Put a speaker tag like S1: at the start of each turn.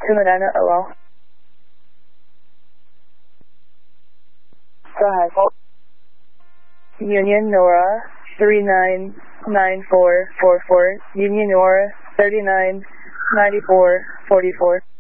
S1: Sunod na, hello? Go ahead. Union Nora 399444. Union Nora 399444.